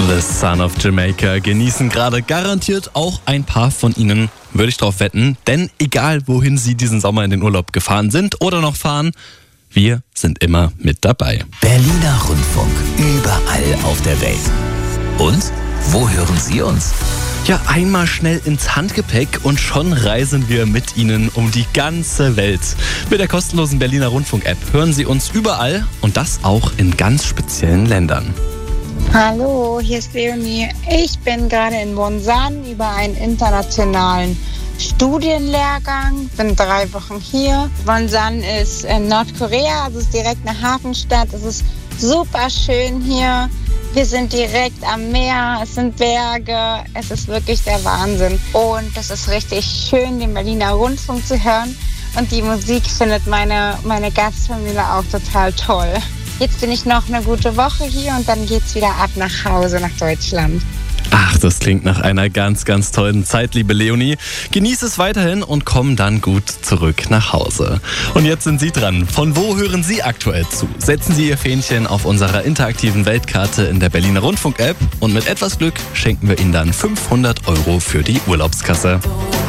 The Son of Jamaica genießen gerade garantiert auch ein paar von Ihnen, würde ich drauf wetten. Denn egal, wohin Sie diesen Sommer in den Urlaub gefahren sind oder noch fahren, wir sind immer mit dabei. Berliner Rundfunk, überall auf der Welt. Und wo hören Sie uns? Ja, einmal schnell ins Handgepäck und schon reisen wir mit Ihnen um die ganze Welt. Mit der kostenlosen Berliner Rundfunk-App hören Sie uns überall und das auch in ganz speziellen Ländern. Hallo, hier ist Leonie. Ich bin gerade in Wonsan über einen internationalen Studienlehrgang. Bin 3 Wochen hier. Wonsan ist in Nordkorea, also ist direkt eine Hafenstadt. Es ist super schön hier. Wir sind direkt am Meer, es sind Berge, es ist wirklich der Wahnsinn. Und es ist richtig schön, den Berliner Rundfunk zu hören. Und die Musik findet meine Gastfamilie auch total toll. Jetzt bin ich noch eine gute Woche hier und dann geht's wieder ab nach Hause, nach Deutschland. Ach, das klingt nach einer ganz, ganz tollen Zeit, liebe Leonie. Genieß es weiterhin und komm dann gut zurück nach Hause. Und jetzt sind Sie dran. Von wo hören Sie aktuell zu? Setzen Sie Ihr Fähnchen auf unserer interaktiven Weltkarte in der Berliner Rundfunk-App und mit etwas Glück schenken wir Ihnen dann 500 € für die Urlaubskasse.